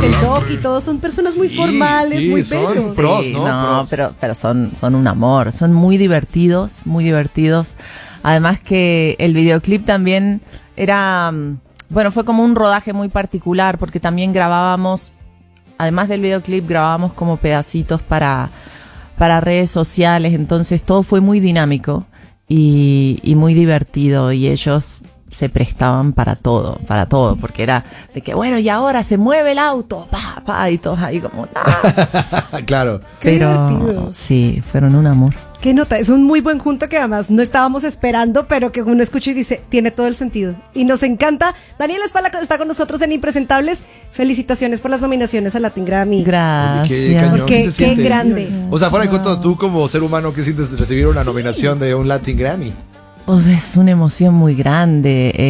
el Doc y todos son personas muy formales, muy son bellos. pros, ¿no? No, Pros. pero son un amor, son muy divertidos, muy divertidos. Además que el videoclip también era, bueno, fue como un rodaje muy particular porque también grabábamos, además del videoclip, grabábamos como pedacitos para redes sociales, entonces todo fue muy dinámico y muy divertido y ellos se prestaban para todo, porque era de que bueno, y ahora se mueve el auto, y todos ahí como Claro. Qué pero divertido. sí, fueron un amor. Qué nota, es un muy buen junto que además no estábamos esperando, pero que uno escucha y dice, tiene todo el sentido. Y nos encanta. Daniela Espala está con nosotros en Impresentables. Felicitaciones por las nominaciones a Latin Grammy. Gracias. Qué cañón, Qué ¿qué se siente? grande. O sea, fuera de coto, tú como ser humano, ¿qué sientes recibir una nominación de un Latin Grammy? O sea, es una emoción muy grande,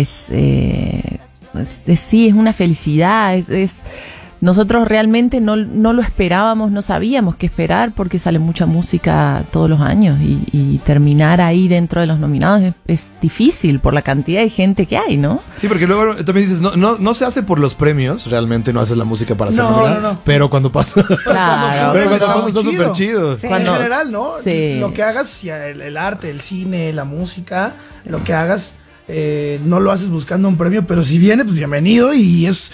sí, es una felicidad, nosotros realmente no lo esperábamos, no sabíamos qué esperar porque sale mucha música todos los años y terminar ahí dentro de los nominados es difícil por la cantidad de gente que hay, ¿no? Sí, porque luego también dices, no se hace por los premios, realmente no haces la música para hacer música, no. pero cuando pasa, Claro. pero cuando Está pasa muy está chido. súper chido. Sí. En Cuando- general, ¿no? sí. Lo que hagas, ya el arte, el cine, la música, lo que hagas, no lo haces buscando un premio, pero si viene, pues bienvenido y es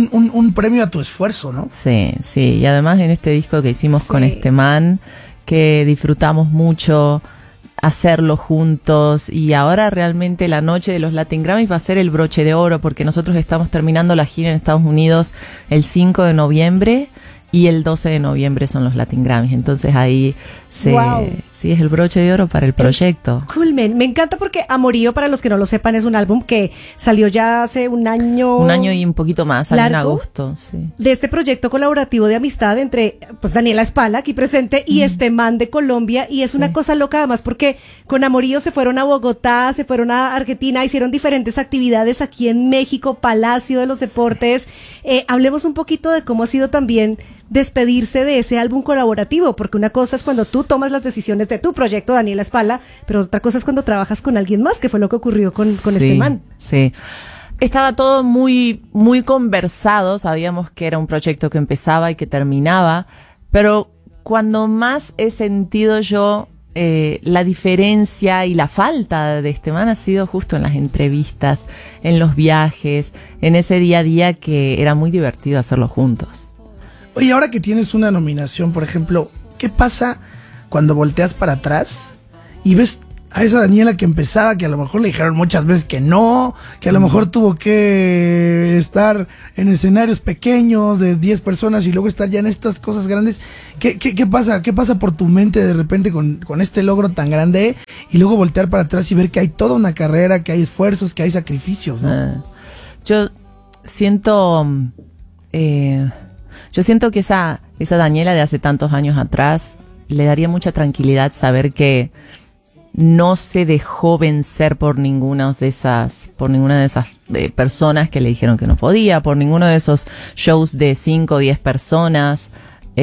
un premio a tu esfuerzo, ¿no? Sí, y además en este disco que hicimos con Sí. este man, que disfrutamos mucho hacerlo juntos y ahora realmente la noche de los Latin Grammys va a ser el broche de oro porque nosotros estamos terminando la gira en Estados Unidos el 5 de noviembre y el 12 de noviembre son los Latin Grammys, entonces ahí Wow. sí es el broche de oro para el proyecto. Culmen, me encanta porque Amorío, para los que no lo sepan, es un álbum que salió ya hace un año. Un año y un poquito más, salió en ¿Largo? agosto, sí. De este proyecto colaborativo de amistad entre pues Daniela Espala, aquí presente, y este man de Colombia, y es una cosa loca además porque con Amorío se fueron a Bogotá, se fueron a Argentina, hicieron diferentes actividades aquí en México, Palacio de los Deportes. Hablemos un poquito de cómo ha sido también despedirse de ese álbum colaborativo, porque una cosa es cuando tú tomas las decisiones de tu proyecto, Daniela Espala, pero otra cosa es cuando trabajas con alguien más, que fue lo que ocurrió con este man. Sí. Estaba todo muy, muy conversado, sabíamos que era un proyecto que empezaba y que terminaba, pero cuando más he sentido yo la diferencia y la falta de este man ha sido justo en las entrevistas, en los viajes, en ese día a día que era muy divertido hacerlo juntos. Oye, ahora que tienes una nominación, por ejemplo, ¿qué pasa cuando volteas para atrás y ves a esa Daniela que empezaba, que a lo mejor le dijeron muchas veces que no, que a lo mejor tuvo que estar en escenarios pequeños de 10 personas y luego estar ya en estas cosas grandes? ¿Qué pasa? ¿Qué pasa por tu mente de repente con este logro tan grande y luego voltear para atrás y ver que hay toda una carrera, que hay esfuerzos, que hay sacrificios, ¿no? Yo siento que esa Daniela de hace tantos años atrás le daría mucha tranquilidad saber que no se dejó vencer por ninguna de esas personas que le dijeron que no podía, por ninguno de esos shows de 5 o 10 personas.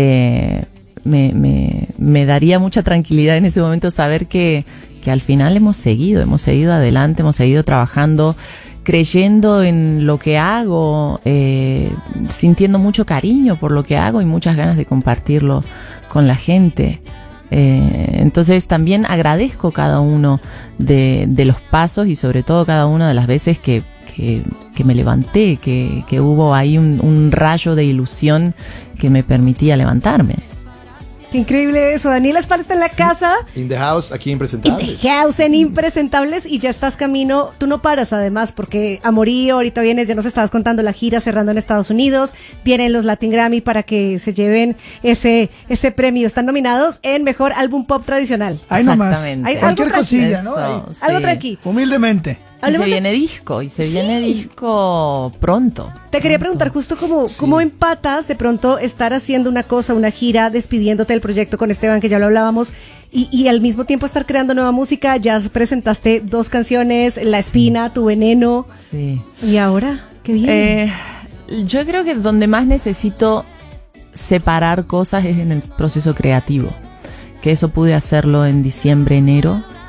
Me daría mucha tranquilidad en ese momento saber que al final hemos seguido adelante, hemos seguido trabajando, creyendo en lo que hago, sintiendo mucho cariño por lo que hago y muchas ganas de compartirlo con la gente. Entonces también agradezco cada uno de los pasos y sobre todo cada una de las veces que me levanté, que hubo ahí un rayo de ilusión que me permitía levantarme. Qué increíble eso. Daniela Espala está en la casa. In the house, aquí In Impresentables. the house, en Impresentables, y ya estás camino. Tú no paras además, porque Amorío, ahorita vienes, ya nos estabas contando la gira cerrando en Estados Unidos, vienen los Latin Grammy para que se lleven ese premio. Están nominados en Mejor Álbum Pop Tradicional. Ahí nomás. Exactamente. Hay Cualquier algo cosilla, ¿no? Eso, Ahí. sí. Algo tranqui. Humildemente. Y se Hablemos de- viene disco pronto. Te quería preguntar justo cómo empatas de pronto estar haciendo una cosa, una gira, despidiéndote del proyecto con Esteban, que ya lo hablábamos, y al mismo tiempo estar creando nueva música. Ya presentaste 2 canciones, La Espina, Tu Veneno. Sí. ¿Y ahora? ¿Qué viene? Yo creo que donde más necesito separar cosas es en el proceso creativo. Que eso pude hacerlo en diciembre, enero.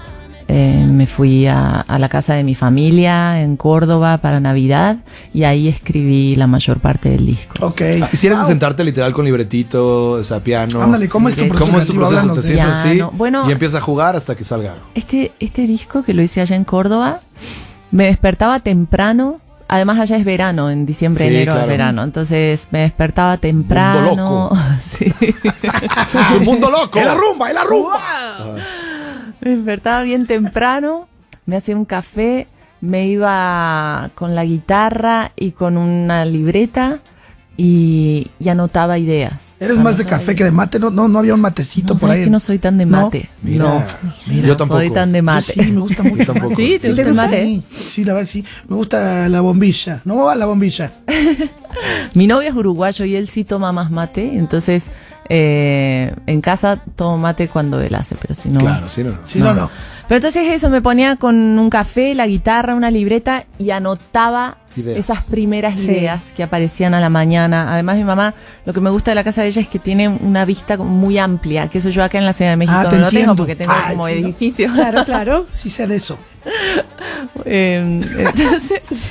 Me fui a la casa de mi familia en Córdoba para Navidad y ahí escribí la mayor parte del disco. Ok. ¿Quisieras sentarte literal con libretito, o sea, piano? Ándale, ¿cómo es tu proceso? ¿Cómo es tu creativo? proceso? Háblanos ¿Te de sientas así Piano. Bueno, y empiezas a jugar hasta que salga? Este disco que lo hice allá en Córdoba, me despertaba temprano. Además allá es verano, en diciembre, Sí, enero claro. es verano. Entonces me despertaba temprano. Mundo loco. Sí. ¡Es un mundo loco! ¡Es la rumba, es la rumba! Me despertaba bien temprano, me hacía un café, me iba con la guitarra y con una libreta y anotaba ideas. ¿Eres más de café que de mate? No había un matecito No, por sabes ahí. que no soy tan de ¿No? mate. Mira, No, yo tampoco. soy tan de mate. Yo sí, me gusta mucho. Yo tampoco. Sí, ¿te gusta el mate? Sí, la verdad sí. Me gusta la bombilla. ¿No va la bombilla? Mi novio es uruguayo y él sí toma más mate, entonces en casa tomo mate cuando él hace, pero si no... Claro, sí, no. Sí, no. Pero entonces eso, me ponía con un café, la guitarra, una libreta y anotaba Ideas. esas primeras Sí. ideas que aparecían a la mañana. Además mi mamá, lo que me gusta de la casa de ella es que tiene una vista como muy amplia, que eso yo acá en la Ciudad de México te no lo tengo entiendo. porque tengo Ay, como sí, ¿no? edificios. Claro, claro. Sí sé de eso. Entonces,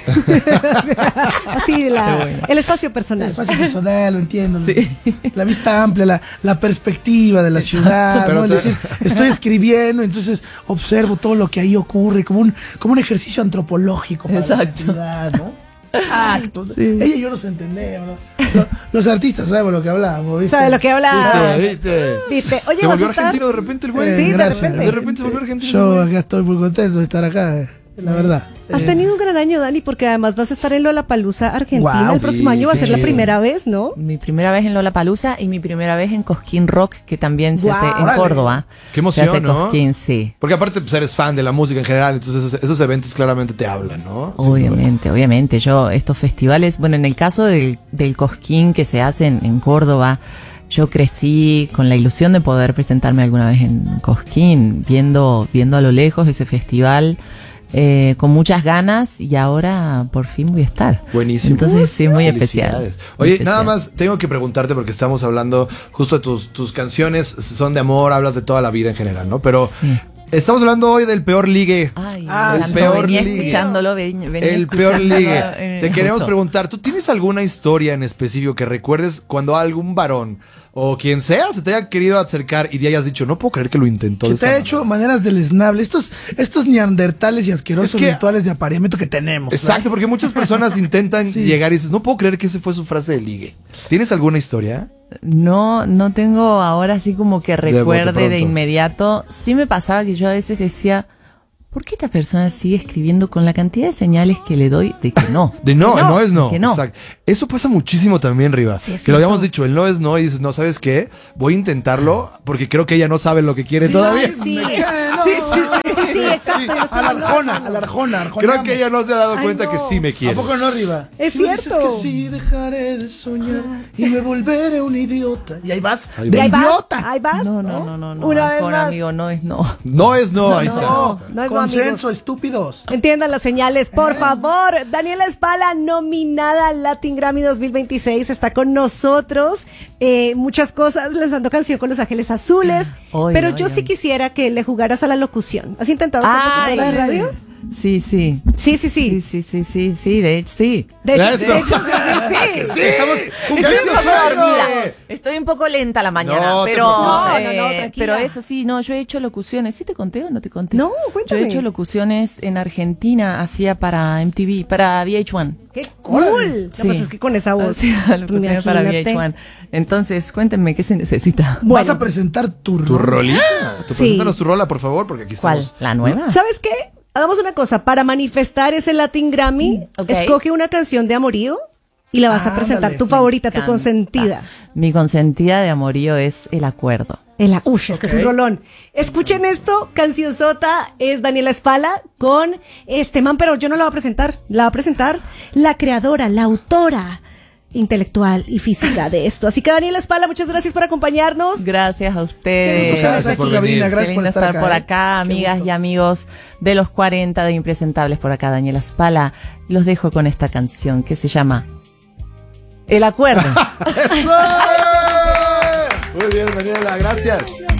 Así, Qué bueno. el espacio personal. Espacio personal, lo entiendo. Sí. La vista amplia, la perspectiva de la ciudad, Pero ¿no? Es te- decir, estoy escribiendo, entonces observo todo lo que ahí ocurre, como un ejercicio antropológico para Exacto. la ciudad, ¿no? Exacto. Sí. Ella y yo nos entendemos, ¿no? Los artistas sabemos lo que hablamos, ¿viste? ¿Sabe lo que habla? ¿Viste? ¿Viste? Oye, Se vas a volvió estar... argentino de repente el güey. Sí, de gracias. repente. De repente se volvió argentino. Yo el güey. acá estoy muy contento de estar acá, la verdad. Has tenido un gran año, Dani, porque además vas a estar en Lollapalooza, Argentina, Guau, el próximo sí, año. Va a ser sí. la primera vez, ¿no? mi primera vez en Lollapalooza y mi primera vez en Cosquín Rock, que también se Guau. hace en Órale. Córdoba. Qué emoción, se hace ¿no? Cosquín, sí. Porque aparte pues, eres fan de la música en general, entonces esos eventos claramente te hablan, ¿no? Sin Obviamente, obviamente. Yo, estos festivales, bueno, en el caso del Cosquín que se hace en Córdoba, yo crecí con la ilusión de poder presentarme alguna vez en Cosquín, viendo a lo lejos ese festival, con muchas ganas, y ahora por fin voy a estar. Buenísimo. Entonces sí, muy especial. Felicidades. Muy Oye, especial. nada más tengo que preguntarte porque estamos hablando justo de tus canciones son de amor, hablas de toda la vida en general, ¿no? Pero Sí. estamos hablando hoy del peor ligue. Ay, Ah, me el encantó, peor venía ligue. escuchándolo, venía El peor escuchándolo ligue. en el Te queremos auto. preguntar, ¿tú tienes alguna historia en específico que recuerdes cuando algún varón o quien sea se te haya querido acercar y te hayas dicho, no puedo creer que lo intentó? Que de te esta ha hecho manera"? maneras deleznables, estos neandertales y asquerosos Es que- rituales de apareamiento que tenemos. Exacto, porque muchas personas intentan Sí. llegar y dices, no puedo creer que esa fue su frase de ligue. ¿Tienes alguna historia? No tengo ahora así como que bote recuerde de pronto. inmediato. Sí me pasaba que yo a veces decía, ¿por qué esta persona sigue escribiendo con la cantidad de señales que le doy de que no? De no, Que el no es no. que no. Exacto. Eso pasa muchísimo también, Riva. Sí, es que lo habíamos cierto. dicho, el no es no y dices, no, ¿sabes qué? Voy a intentarlo porque creo que ella no sabe lo que quiere todavía. Sí, No, sí, exacto. a la Arjona. Creo que ella no se ha dado Ay, cuenta no. que sí me ¿A quiere. poco no, Riva? Es Si me dices cierto. que sí, dejaré de soñar y me volveré un idiota. Y ahí vas, Ahí de vas. idiota. Ahí vas. No. Una vez Arjona, más. amigo, no es no. No es no, ahí está. No, No es no, consenso, estúpidos. Entiendan las señales, por favor. Daniela Espala, nominada al Latin Grammy 2026, está con nosotros. Muchas cosas, lanzando canción con Los Ángeles Azules. Oy, pero oy, yo sí oy. quisiera que le jugaras a la locución. ¿Has intentado ser Ay. locutora de radio? Sí. Sí. De hecho, sí. De hecho, Eso. de hecho, sí. Sí. Estamos ¡Qué cumpliendo sueño! sueños. Estoy un poco lenta la mañana, No te pero preocupes. No, tranquila. pero eso sí, no, yo he hecho locuciones. ¿Sí te conté o no te conté? No, cuéntame. Yo he hecho locuciones en Argentina, hacía para MTV, para VH1. ¡Qué cool! Órale. No, pues es que con esa voz. Hacía locuciones para imagínate. VH1. Entonces, cuéntenme qué se necesita. Bueno. Vas a presentar tu Tu rol. rolita. Tú Sí. preséntanos tu rola, por favor, porque aquí ¿Cuál? estamos. ¿La nueva? ¿Sabes qué? Hagamos una cosa. Para manifestar ese Latin Grammy, ok. escoge una canción de amorío y la vas a presentar. Ándale. Tu favorita, tu Canta. consentida. Mi consentida de amorío es El Acuerdo. Es que es un rolón. Escuchen esto, cancionzota, es Daniela Espala con este man, pero yo no la voy a presentar. La va a presentar la creadora, la autora intelectual y física de esto. Así que Daniela Espala, muchas gracias por acompañarnos. Gracias a Qué ustedes. gusto. Gracias por Gabriela, venir. gracias Qué por lindo estar acá. por acá, Qué amigas gusto. y amigos de los 40 de Impresentables por acá, Daniela Espala. Los dejo con esta canción que se llama El Acuerdo. ¡Eso! Muy bien, Daniela, gracias.